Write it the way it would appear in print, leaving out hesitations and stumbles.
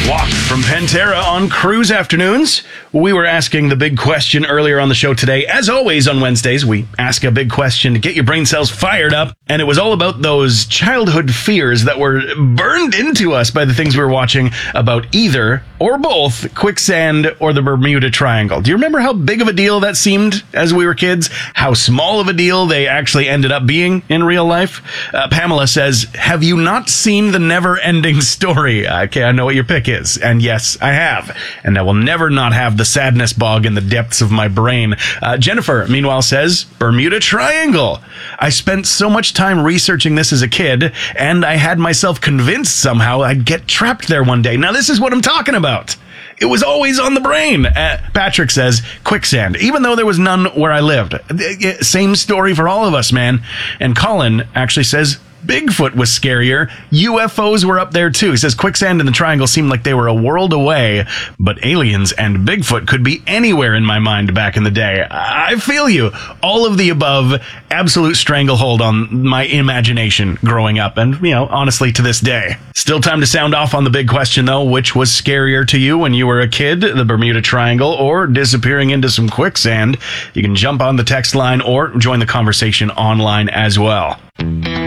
Walk from Pantera on Cruise Afternoons. We were asking the big question earlier on the show today. As always on Wednesdays, we ask a big question to get your brain cells fired up. And it was all about those childhood fears that were burned into us by the things we were watching about either or both quicksand or the Bermuda Triangle. Do you remember how big of a deal that seemed as we were kids? How small of a deal they actually ended up being in real life? Pamela says, have you not seen The Never-Ending Story? Okay, I know what your pick is. And yes, I have. And I will never not have the sadness bog in the depths of my brain. Jennifer, meanwhile, says, Bermuda Triangle. I spent so much time researching this as a kid, and I had myself convinced somehow I'd get trapped there one day. Now, this is what I'm talking about. It was always on the brain. Patrick says, quicksand, even though there was none where I lived. Same story for all of us, man. And Colin actually says, Bigfoot was scarier. UFOs were up there too. He says quicksand and the triangle seemed like they were a world away, but aliens and Bigfoot could be anywhere in my mind back in the day. I feel you. All of the above, absolute stranglehold on my imagination growing up, and, honestly, to this day. Still time to sound off on the big question, though. Which was scarier to you when you were a kid, the Bermuda Triangle or disappearing into some quicksand? You can jump on the text line or join the conversation online as well.